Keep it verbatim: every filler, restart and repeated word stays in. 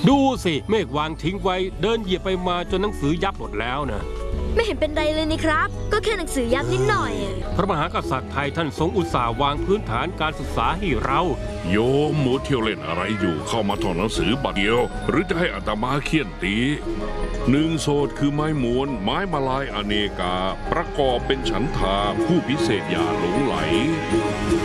ดูสิเมฆวางทิ้งไว้เดินเหยียบไปมาจนหนังสือยับหมดแล้วนะไม่เห็นเป็นไรเลยนี่ครับก็แค่หนังสือยับนิดหน่อยพระมหากษัตริย์ไทยท่านทรงอุตส่าห์วางพื้นฐานการศึกษาให้เราโยมหมูเที่ยวเล่นอะไรอยู่เข้ามาท่องหนังสือบัดเดียวหรือจะให้อาตมาเคี่ยนตีหนึ่งโสดคือไม้มวนไม้มาลายอเนกาประกอบเป็นฉันทาผู้พิเศษอย่าหลงไหล